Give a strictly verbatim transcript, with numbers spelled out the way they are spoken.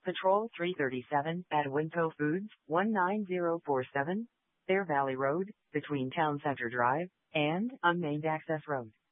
Patrol three thirty-seven at Winco Foods, one nine zero four seven, Bear Valley Road, between Town Center Drive and Unnamed Access Road.